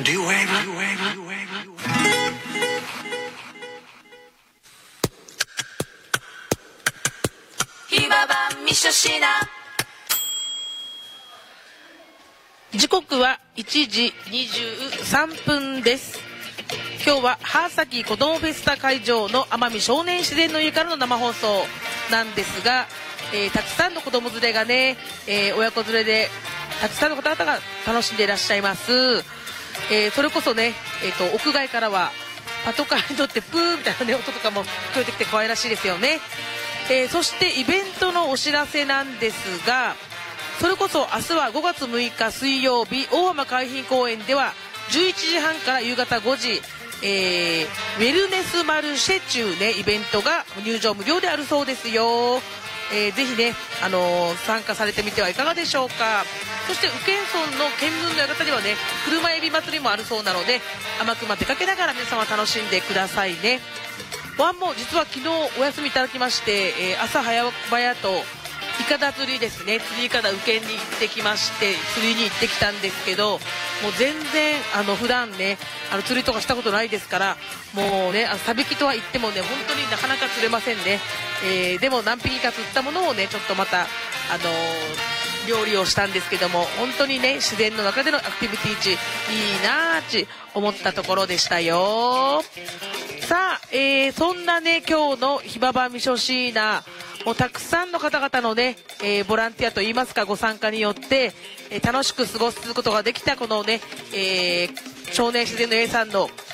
時刻は1時23分です。今日はハーサキ子どもフェスタ会場の奄美少年自然の家からの生放送なんですが、たくさんの子ども連れがね、親子連れでたくさんの方々が楽しんでいらっしゃいます。それこそね、屋外からはパトカーに乗ってプーみたいな、ね、音とかも聞こえてきて可愛らしいですよね。そしてイベントのお知らせなんですが、それこそ明日は5月6日水曜日、大浜海浜公園では11時半から夕方5時、ウェルネスマルシェ中ね、イベントが入場無料であるそうですよ。ぜひね、参加されてみてはいかがでしょうか。そして宇検村の見聞の館ではね、車エビ祭りもあるそうなので、天熊出かけながら皆様楽しんでくださいね。ワンも実は昨日お休みいただきまして、朝早々とイカダ釣りですね、釣りイカダ受けに行ってきまして、釣りに行ってきたんですけど、もう全然普段ね釣りとかしたことないですから、もうねサビキとは言ってもね、本当になかなか釣れませんね。でも何匹か釣ったものをね、ちょっとまた料理をしたんですけども、本当にね自然の中でのアクティビティ値いいなーって思ったところでしたよ。さあ、そんなね今日のひばばみしょシーナ、もうたくさんの方々のね、ボランティアといいますかご参加によって、楽しく過ごすことができたこのね、少年自然の A さんの